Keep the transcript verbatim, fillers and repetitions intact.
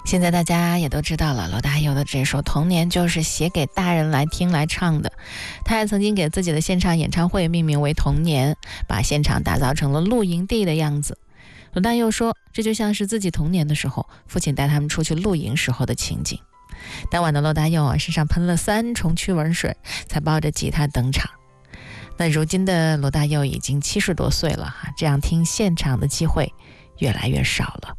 现在大家也都知道了，罗大佑的这首《童年》就是写给大人来听来唱的。他还曾经给自己的现场演唱会命名为《童年》，把现场打造成了露营地的样子。罗大佑说，这就像是自己童年的时候，父亲带他们出去露营时候的情景。当晚的罗大佑啊，身上喷了三重驱蚊水，才抱着吉他登场。那如今的罗大佑已经七十多岁了哈，这样听现场的机会越来越少了。